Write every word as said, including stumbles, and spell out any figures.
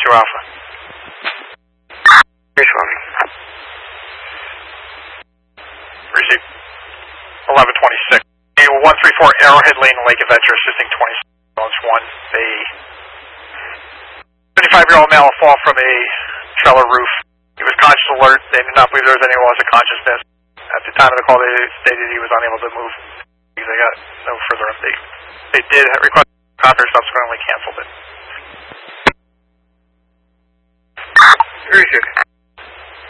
two Alpha. three Swampy. Receive. eleven twenty-six. one three four Arrowhead Lane, Lake Adventure, assisting twenty-six, launch one. A thirty-five-year-old male fall from a trailer roof. He was conscious alert. They did not believe there was any loss of consciousness. At the time of the call, they stated he was unable to move. They got no further update. They did request a copy, subsequently canceled it. Very good.